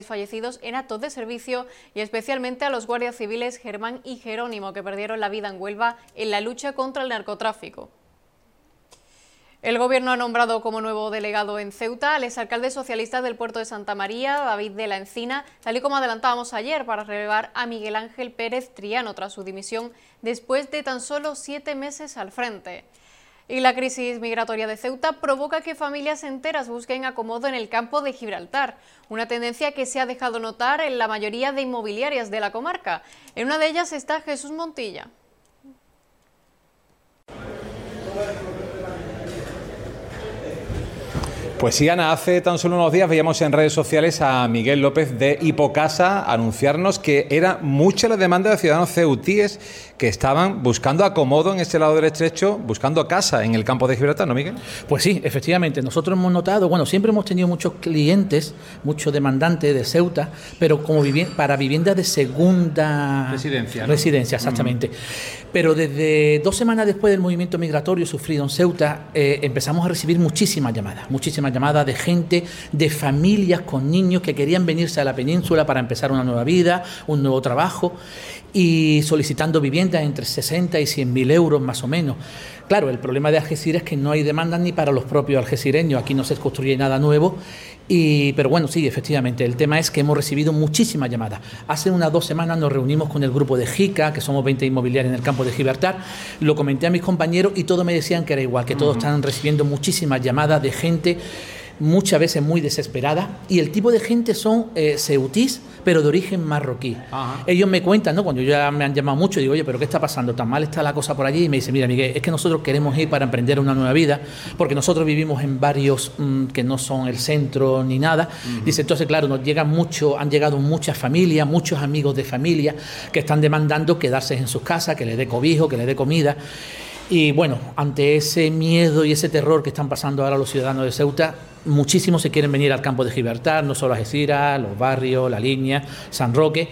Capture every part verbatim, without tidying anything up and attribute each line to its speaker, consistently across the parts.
Speaker 1: fallecidos en actos de servicio y especialmente a los guardias civiles Germán y Jerónimo, que perdieron la vida en Huelva en la lucha contra el narcotráfico. El Gobierno ha nombrado como nuevo delegado en Ceuta al exalcalde socialista del puerto de Santa María, David de la Encina, tal y como adelantábamos ayer, para relevar a Miguel Ángel Pérez Triano tras su dimisión después de tan solo siete meses al frente. Y la crisis migratoria de Ceuta provoca que familias enteras busquen acomodo en el campo de Gibraltar, una tendencia que se ha dejado notar en la mayoría de inmobiliarias de la comarca. En una de ellas está Jesús Montilla.
Speaker 2: Pues sí, Ana, hace tan solo unos días veíamos en redes sociales a Miguel López de Hipocasa anunciarnos que era mucha la demanda de ciudadanos ceutíes que estaban buscando acomodo en este lado del estrecho, buscando casa en el campo de Gibraltar, ¿no, Miguel?
Speaker 3: Pues sí, efectivamente, nosotros hemos notado, bueno, siempre hemos tenido muchos clientes, muchos demandantes de Ceuta, pero como vivi- para vivienda de segunda
Speaker 2: residencia, ¿no?
Speaker 3: Residencia, exactamente. Mm. Pero desde dos semanas después del movimiento migratorio sufrido en Ceuta, eh, empezamos a recibir muchísimas llamadas, muchísimas llamadas de gente, de familias con niños que querían venirse a la península para empezar una nueva vida, un nuevo trabajo, y solicitando viviendas entre sesenta y cien mil euros más o menos. Claro, el problema de Algeciras es que no hay demanda ni para los propios algecireños, aquí no se construye nada nuevo, y, pero bueno, sí, efectivamente, el tema es que hemos recibido muchísimas llamadas. Hace unas dos semanas nos reunimos con el grupo de JICA, que somos veinte inmobiliarios en el campo de Gibraltar, lo comenté a mis compañeros y todos me decían que era igual, que todos están recibiendo muchísimas llamadas de gente, muchas veces muy desesperada, y el tipo de gente son eh, ceutís, pero de origen marroquí. Ajá. Ellos me cuentan, ¿no? Cuando ya me han llamado mucho, digo, oye, ¿pero qué está pasando? ¿Tan mal está la cosa por allí? Y me dice, mira, Miguel, es que nosotros queremos ir para emprender una nueva vida, porque nosotros vivimos en barrios mmm, que no son el centro ni nada. Uh-huh. Dice, entonces, claro, nos llegan mucho, han llegado muchas familias, muchos amigos de familia que están demandando quedarse en sus casas, que les dé cobijo, que les dé comida. Y bueno, ante ese miedo y ese terror que están pasando ahora los ciudadanos de Ceuta, muchísimos se quieren venir al campo de Gibraltar, no solo Algeciras, los barrios, La Línea, San Roque,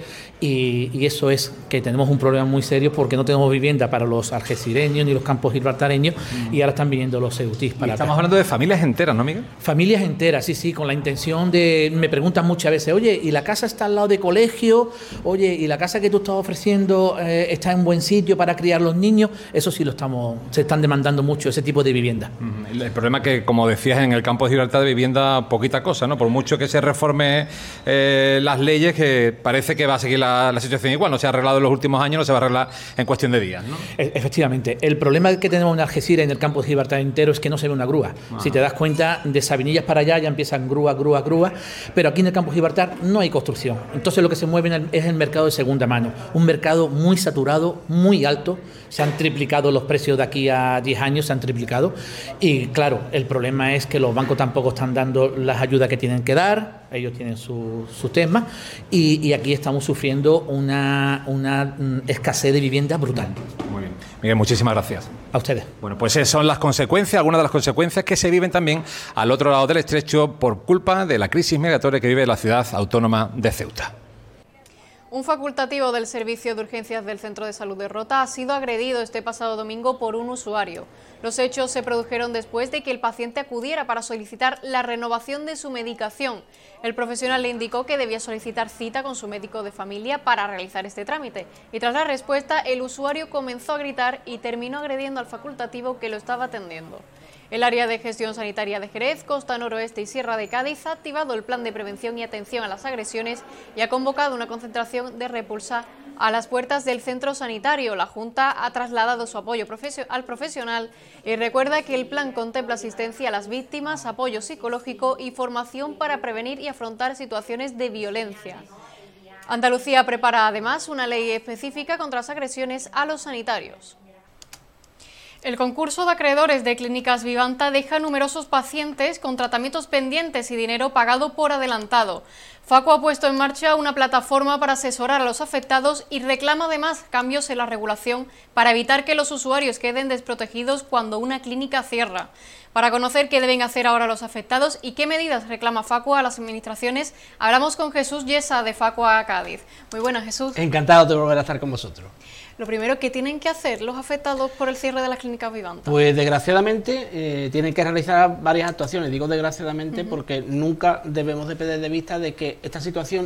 Speaker 3: y, y eso es que tenemos un problema muy serio porque no tenemos vivienda para los algecireños ni los campos gibraltareños, mm. y ahora están viniendo los ceutís para
Speaker 2: Estamos
Speaker 3: acá.
Speaker 2: hablando de familias enteras, ¿no, Miguel?
Speaker 3: Familias enteras, sí, sí, con la intención de... Me preguntan muchas veces, oye, ¿y la casa está al lado de colegio? Oye, ¿y la casa que tú estás ofreciendo eh, está en buen sitio para criar los niños? Eso sí lo estamos... Se están demandando mucho ese tipo de vivienda.
Speaker 2: Mm. El problema es que, como decías, en el campo de Gibraltar de vivienda poquita cosa, ¿no? Por mucho que se reforme eh, las leyes, que parece que va a seguir la, la situación igual. No se ha arreglado en los últimos años, no se va a arreglar en cuestión de días, ¿no?
Speaker 3: Efectivamente. El problema que tenemos en Algeciras, en el campo de Gibraltar entero, es que no se ve una grúa. Ajá. Si te das cuenta, de Sabinillas para allá ya empiezan grúa, grúa, grúa, pero aquí en el campo de Gibraltar no hay construcción. Entonces lo que se mueve es el mercado de segunda mano. Un mercado muy saturado, muy alto. Se han triplicado los precios de aquí a diez años, se han triplicado. Y claro, el problema es que los bancos tampoco están dando las ayudas que tienen que dar, ellos tienen sus su temas, y, y aquí estamos sufriendo una, una um, escasez de vivienda brutal.
Speaker 2: Muy bien. Miguel, muchísimas gracias.
Speaker 3: A ustedes.
Speaker 2: Bueno, pues esas son las consecuencias, algunas de las consecuencias que se viven también al otro lado del estrecho por culpa de la crisis migratoria que vive la ciudad autónoma de Ceuta.
Speaker 1: Un facultativo del Servicio de Urgencias del Centro de Salud de Rota ha sido agredido este pasado domingo por un usuario. Los hechos se produjeron después de que el paciente acudiera para solicitar la renovación de su medicación. El profesional le indicó que debía solicitar cita con su médico de familia para realizar este trámite. Y tras la respuesta, el usuario comenzó a gritar y terminó agrediendo al facultativo que lo estaba atendiendo. El área de gestión sanitaria de Jerez, Costa Noroeste y Sierra de Cádiz ha activado el plan de prevención y atención a las agresiones y ha convocado una concentración de repulsa a las puertas del centro sanitario. La Junta ha trasladado su apoyo al profesional y recuerda que el plan contempla asistencia a las víctimas, apoyo psicológico y formación para prevenir y afrontar situaciones de violencia. Andalucía prepara además una ley específica contra las agresiones a los sanitarios. El concurso de acreedores de Clínicas Vivanta deja numerosos pacientes con tratamientos pendientes y dinero pagado por adelantado. Facua ha puesto en marcha una plataforma para asesorar a los afectados y reclama además cambios en la regulación para evitar que los usuarios queden desprotegidos cuando una clínica cierra. Para conocer qué deben hacer ahora los afectados y qué medidas reclama Facua a las administraciones, hablamos con Jesús Yesa de Facua Cádiz. Muy buenas, Jesús.
Speaker 4: Encantado de volver a estar con vosotros.
Speaker 1: Lo primero, ¿qué tienen que hacer los afectados por el cierre de las clínicas Vivanta?
Speaker 4: Pues desgraciadamente eh, tienen que realizar varias actuaciones. Digo desgraciadamente uh-huh. porque nunca debemos de perder de vista de que esta situación